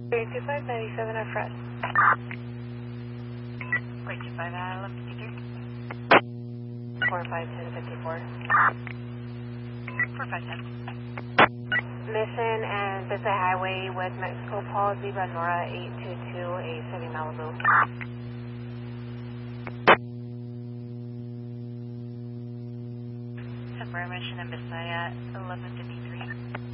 325, 97 at Fred. Wait, 25 at 1153. 451054. 4510. Mission and Bissett Highway, West Mexico, Paul, Zebra, Nora, 822, 870 Malibu. Temporary mission in Bisaya, 1153.